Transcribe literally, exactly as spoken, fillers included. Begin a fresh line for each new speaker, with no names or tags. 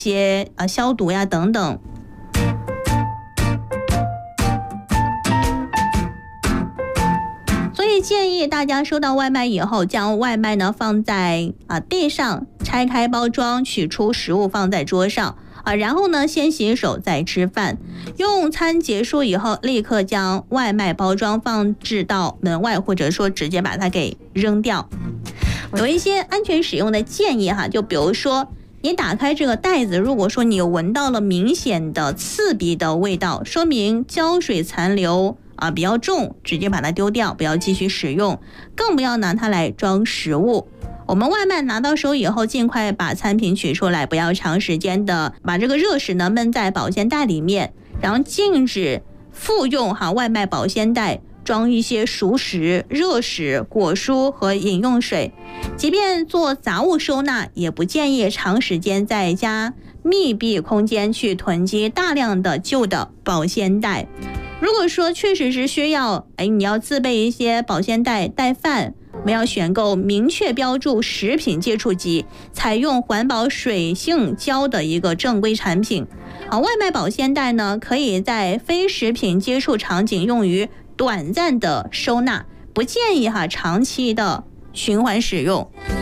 些呃消毒呀等等。所以建议大家收到外卖以后，将外卖呢放在啊地上，拆开包装，取出食物放在桌上啊，然后呢先洗手再吃饭。用餐结束以后，立刻将外卖包装放置到门外，或者说直接把它给扔掉。有一些安全使用的建议哈，就比如说你打开这个袋子，如果说你闻到了明显的刺鼻的味道，说明胶水残留啊比较重，直接把它丢掉，不要继续使用，更不要拿它来装食物。我们外卖拿到手以后，尽快把餐品取出来，不要长时间的把这个热食呢闷在保鲜袋里面，然后禁止复用哈外卖保鲜袋装一些熟食、热食、果蔬和饮用水。即便做杂物收纳，也不建议长时间在家密闭空间去囤积大量的旧的保鲜袋。如果说确实是需要，哎，你要自备一些保鲜袋带饭，我们要选购明确标注食品接触级、采用环保水性胶的一个正规产品。啊，外卖保鲜袋呢，可以在非食品接触场景用于短暂的收纳，不建议哈长期的循环使用。